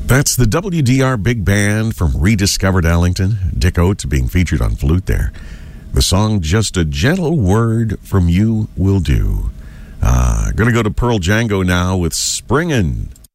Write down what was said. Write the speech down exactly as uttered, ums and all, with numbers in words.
That's the W D R Big Band from Rediscovered Ellington. Dick Oates being featured on flute there. The song, Just a Gentle Word from You Will Do. Uh, gonna go to Pearl Django now with Springin'